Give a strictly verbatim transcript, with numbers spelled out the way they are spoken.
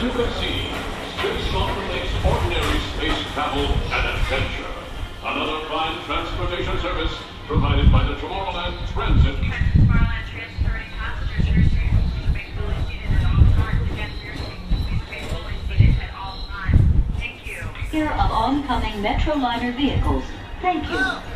you can see, space shuttle makes ordinary space travel an adventure. Another fine transportation service provided by the Tomorrowland Transit. Captain Tomorrowland transferring passengers here soon. Please remain fully seated at all times. Again, for your safety, please remain fully seated at all times. Thank you. Clear of oncoming Metroliner vehicles. Thank you.